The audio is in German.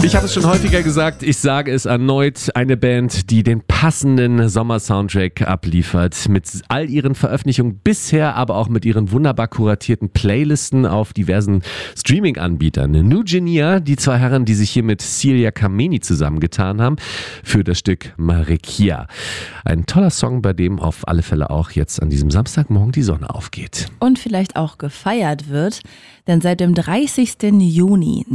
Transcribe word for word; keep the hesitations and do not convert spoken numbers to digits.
Ich habe es schon häufiger gesagt, ich sage es erneut, eine Band, die den passenden Sommer-Soundtrack abliefert, mit all ihren Veröffentlichungen bisher, aber auch mit ihren wunderbar kuratierten Playlisten auf diversen Streaming-Anbietern. New Genia, die zwei Herren, die sich hier mit Celia Kameni zusammengetan haben, für das Stück Marikia. Ein toller Song, bei dem auf alle Fälle auch jetzt an diesem Samstagmorgen die Sonne aufgeht. Und vielleicht auch gefeiert wird, denn seit dem dreißigsten Juni